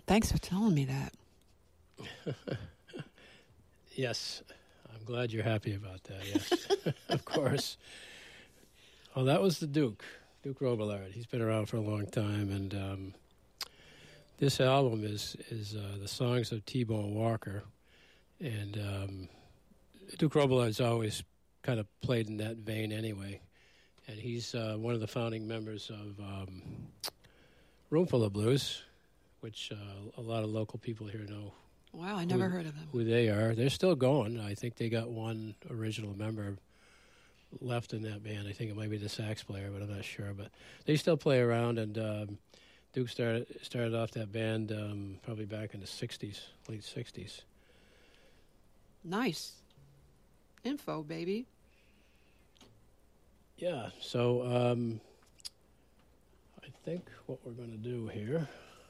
Thanks for telling me that. Yes, I'm glad you're happy about that, yes. Of course. Well, that was the Duke Robillard. He's been around for a long time, and this album is the songs of T-Bone Walker, and Duke Robillard's always kind of played in that vein anyway, and he's one of the founding members of Roomful of Blues, which a lot of local people here know. Wow, I never heard of them. Who they are. They're still going. I think they got one original member left in that band. I think it might be the sax player, but I'm not sure. But they still play around, and Duke started off that band probably back in the 60s, late 60s. Nice. Info, baby. Yeah, so I think what we're going to do here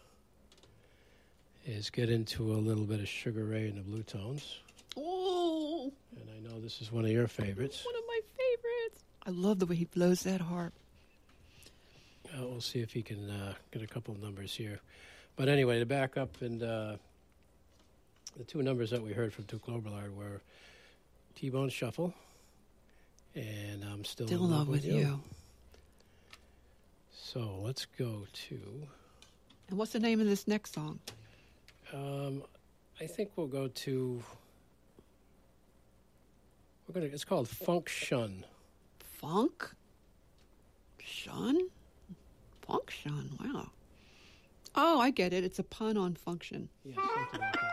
is get into a little bit of Sugar Ray and the Blue Tones. Oh! And I know this is one of your favorites. One of my favorites. I love the way he blows that harp. We'll see if he can get a couple of numbers here. But anyway, to back up, and the two numbers that we heard from Duke Robillard were T-Bone Shuffle and I'm Still in Love with You. So let's go to... And what's the name of this next song? I think we'll go to... It's called Funk Shun. Funk? Shun? Funk Shun, wow. Oh, I get it. It's a pun on function. Yeah, something like that.